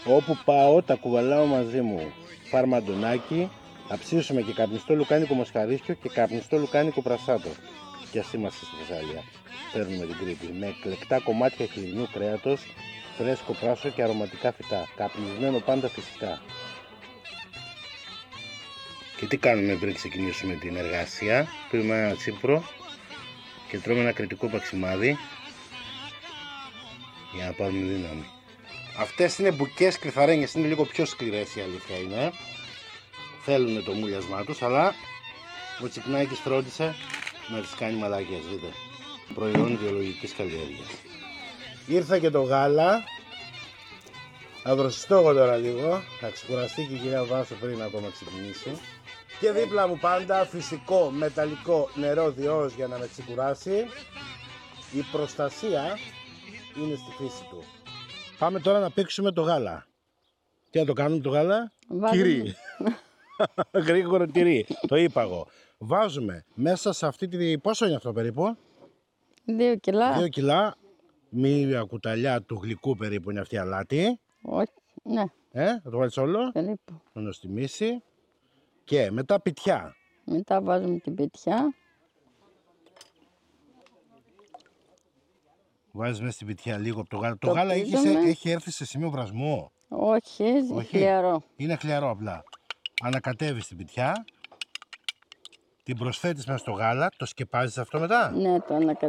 Όπου πάω τα κουβαλάω μαζί μου. Φαρμαντονάκι, θα ψήσουμε και καπνιστό λουκάνικο μοσχαρίσιο και καπνιστό λουκάνικο πρασάτο. Και ας είμαστε στη Θεσσαλία. Παίρνουμε την Κρήτη με εκλεκτά κομμάτια χοιρινού κρέατος, φρέσκο πράσο και αρωματικά φυτά. Καπνισμένο πάντα φυσικά. Και τι κάνουμε πριν ξεκινήσουμε την εργασία? Πήραμε ένα τσίπρο και τρώμε ένα κρητικό παξιμάδι για να πάρουμε δύναμη. Αυτές είναι μπουκές κρυθαρένιες, είναι λίγο πιο σκληρές, η αλήθεια είναι. Θέλουν το μουλιασμά τους, αλλά ο Τσικνάκης φρόντισε να τις κάνει μαλακές, δείτε. Προϊόν βιολογικής καλλιέργειας. Ήρθε και το γάλα. Θα δροσιστώ εγώ τώρα λίγο. Θα ξεκουραστεί και η κυρία Βάσο πριν ακόμα ξεκινήσει. Και δίπλα μου πάντα φυσικό μεταλλικό νερό διός για να με ξεκουράσει. Η προστασία είναι στη φύση του. Πάμε τώρα να παίξουμε το γάλα. Τι να το κάνουμε το γάλα? Τυρί. Γρήγορο τυρί. Το είπα εγώ. Βάζουμε μέσα σε αυτή τη... Πόσο είναι αυτό περίπου? 2 κιλά. 2 κιλά. Μία κουταλιά του γλυκού περίπου είναι αυτή η αλάτι. Όχι, ναι. Θα το βάλεις όλο. Περίπου. Να το στιμήσει. Και μετά πιτιά. Μετά βάζουμε την πιτιά. Βάζεις μέσα στην πιτιά λίγο από το γάλα. Το γάλα έχει έρθει σε σημείο βρασμού. Όχι, χλιαρό. Είναι χλιαρό απλά. Ανακατεύεις την πιτιά. Την προσθέτεις μέσα στο γάλα. Το σκεπάζεις αυτό μετά. Ναι, το ανακατεύω.